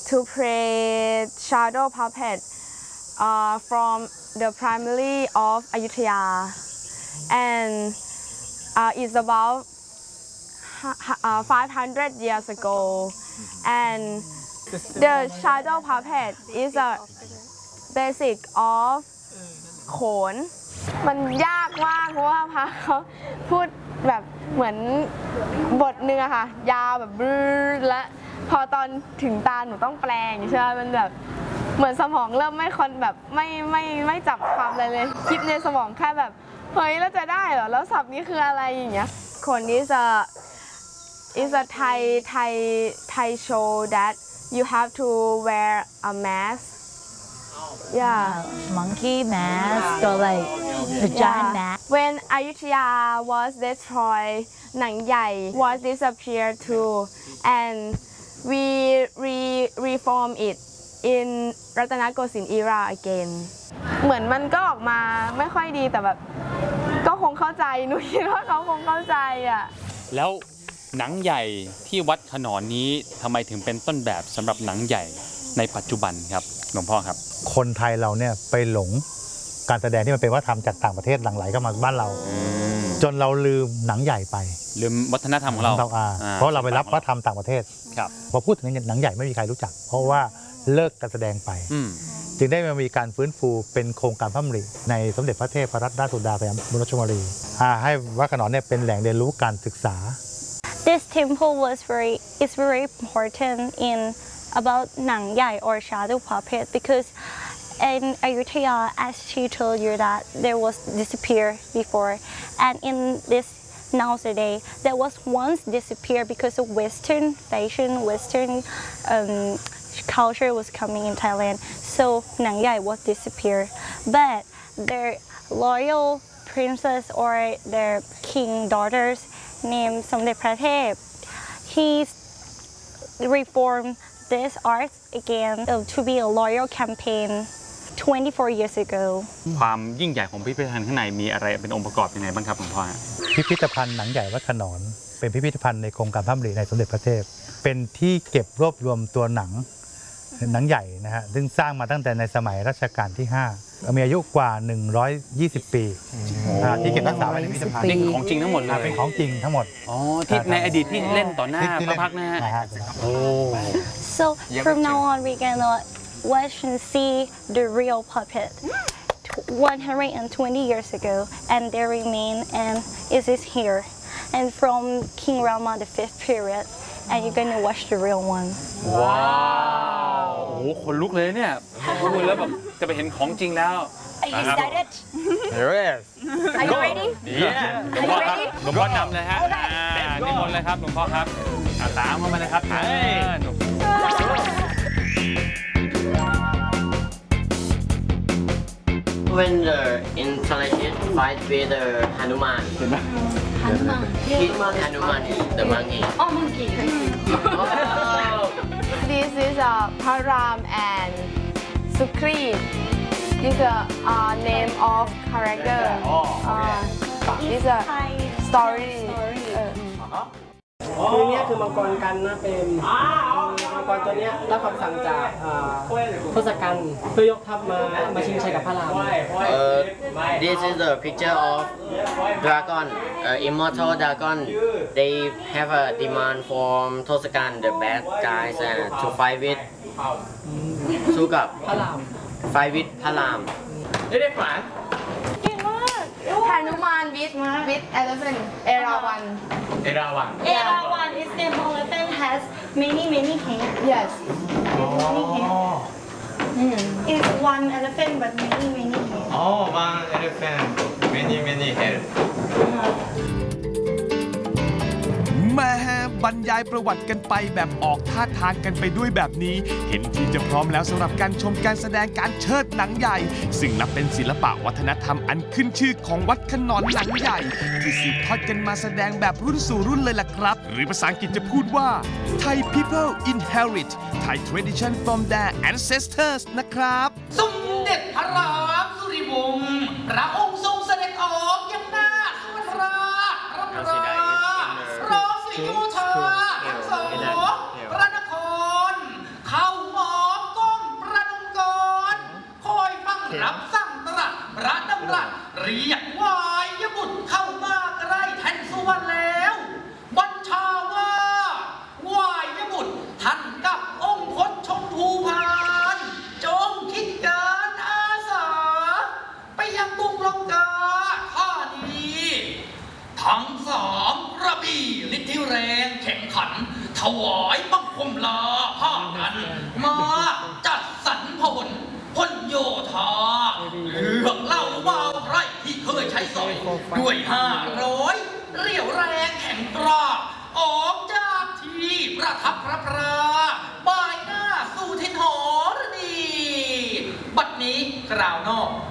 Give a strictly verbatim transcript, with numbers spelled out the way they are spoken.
to play shadow puppet uh, from the primary of Ayutthaya, and uh, it's about uh, five hundred years ago, and the shadow puppet is a basic of โขนมันยากมากเพราะว่าพาเขาพูดแบบเหมือนบทเนื้อค่ะยาวแบบบลื้อและพอตอนถึงตาหนูต้องแปลงใช่ไหมมันแบบเหมือนสมองเริ่มไม่คอนแบบไม่ไม่ไม่จับความอะไรเลยคิดในสมองแค่แบบเฮ้ยแล้วจะได้เหรอแล้วศัพท์นี้คืออะไรอย่างเงี้ยคน is a is a Thai Thai Thai show that you have to wear a mask yeah monkey mask or like a giant mask when Ayutthaya was destroyed หนังใหญ่ was disappeared too and we re reform it in รัตนโกสินทร์ era again เหมือนมันก็ออกมาไม่ค่อยดีแต่แบบก็คงเข้าใจหนูคิดว่าเขาคงเข้าใจอ่ะแล้วหนังใหญ่ที่วัดขนอนนี้ทำไมถึงเป็นต้นแบบสำหรับหนังใหญ่ในปัจจุบันครับหลวงพ่อครับคนไทยเราเนี่ยไปหลงการแสดงที่มันเป็นวัฒนธรรมจากต่างประเทศหลั่งไหลเข้ามาบ้านเราจนเราลืมหนังใหญ่ไปลืมวัฒนธรรมของเราเพราะเราไปรับวัฒนธรรมต่างประเทศพอพูดถึงหนังใหญ่ไม่มีใครรู้จักเพราะว่าเลิกการแสดงไปจึงได้มามีการฟื้นฟูเป็นโครงการพระดำริในสมเด็จพระเทพรัตนราชสุดาสยามบรมราชกุมารีให้วัดขนอนเนี่ยเป็นแหล่งเรียนรู้การศึกษา This temple was very is very important in about Nang Yai or shadow puppet because in Ayutthaya, as she told you that there was disappear before, and in this nowadays there was once disappear because of Western fashion, Western um, culture was coming in Thailand. So Nang Yai was disappear, but their loyal princess or their king daughters named Samdet Pratep, he reformed this art again uh, to be a loyal campaign twenty-four years ago ความยิ่งใหญ่ของพิพิธภัณฑ์ข้างในมีอะไรเป็นองค์ประกอบยังไงบ้างครับหลวงพ่อพิพิธภัณฑ์หนังใหญ่วัดขนอนเป็นพิพิธภัณฑ์ในโครงการพระดำริในสมเด็จพระเทพเป็นที่เก็บรวบรวมตัวหนังหนังใหญ่นะฮะซึ่งสร้างมาตั้งแต่ในสมัยรัชกาลที่ห้ามีอายุกว่าหนึ่งร้อยยี่สิบปีที่เก็บรักษาไว้ในพิพิธภัณฑ์นี่ของจริงทั้งหมดเลยเป็นของจริงทั้งหมดอ๋อที่ในอดีตที่เล่นต่อหน้าพระพักนะฮะ So from now on we gonna watch and see the real puppet one hundred twenty years ago and they remain and it is here and from King Rama the fifth period and you're gonna watch the real one ว้าวโอ้โหคนลุกเลยเนี่ยพูดแล้วแบบจะไปเห็นของจริงแล้ว Are you excited? Yes. Are you ready? Yeah. หลวงพ่อครับหลวงพ่อนำเลยฮะนิมนต์เลยครับหลวงพ่อครับตามเข้ามาเลยครับ When the intelligent fight with the Hanuman, Hanuman. Hanuman is the monkey. Oh, monkey. This is a Param and Sukrit. This is a uh, name of character. Uh, this is a story. คือเนี้ยคือมังกรกันนะเป็นมังกรตัวเนี้ยรับคำสั่งจากทศกัณฐ์เพื่อยกทัพมามาชิงชัยกับพระราม Uh, this is the picture of dragon, uh, immortal dragon. They have a demand from Tosakan, the bad guys, and to fight with สู้กับพระราม fight with พระรามได้ได้ฝัน Hanuman with with elephant Erawan. Erawan. Erawan is the elephant has many many hands. Yes. Many hands. It's one elephant but many many hands. Oh, one elephant, many many heads. แม่บรรยายประวัติกันไปแบบออกท่าทางกันไปด้วยแบบนี้เห็นทีจะพร้อมแล้วสำหรับการชมการแสดงการเชิดหนังใหญ่ซึ่งนับเป็นศิลปะวัฒนธรรมอันขึ้นชื่อของวัดขนอนหนังใหญ่ที่สืบทอดกันมาแสดงแบบรุ่นสู่รุ่นเลยล่ะครับหรือภาษาอังกฤษจะพูดว่า Thai people inherit Thai tradition from their ancestors นะครับสมเด็จพระรามสุริวงศ์พระองค์ทรงเสด็จออกยังหน้าสุวรรณรารับราร้องสิโยธาทั้งสองพระนครเข้ามาเรียกวายบุตรเข้ามาใกล้แท่นสุวรรณแล้วบัญชาว่าวายบุตรท่านกับองค์พจน์ชมพูพานจงคิดการอาสาไปยังกรุงลงกาท่านี้ทั้งสามกระบี่ฤทธิแรงแข่งขันถวายบังคมลาผ้ากันมาจัดสรรผลพลโยธาเลือกเล่าว่าวไพร่ที่เคยใช้สอยด้วยห้าร้อยเรี่ยวแรงแข็งกร้าออกจากที่ประทับพระพราบายหน้าสู่ทินหรณีบัดนี้กล่าวนอก